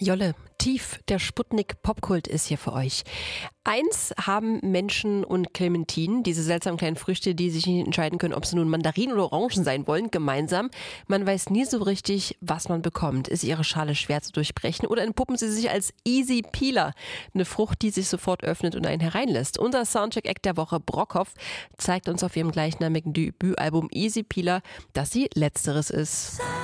Jolle, tief, der Sputnik-Popkult ist hier für euch. Eins haben Menschen und Clementinen, diese seltsamen kleinen Früchte, die sich nicht entscheiden können, ob sie nun Mandarinen oder Orangen sein wollen, gemeinsam. Man weiß nie so richtig, was man bekommt. Ist ihre Schale schwer zu durchbrechen oder entpuppen sie sich als Easy Peeler? Eine Frucht, die sich sofort öffnet und einen hereinlässt. Unser Soundcheck-Act der Woche, Brockhoff, zeigt uns auf ihrem gleichnamigen Debütalbum Easy Peeler, dass sie letzteres ist.